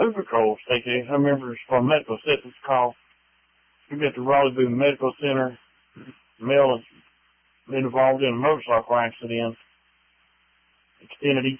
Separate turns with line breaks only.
Hoover Cole, Stacey. I remember it's for medical assistance call. We got the Raleigh Boone Medical Center. Male has been involved in a motorcycle accident. Extended each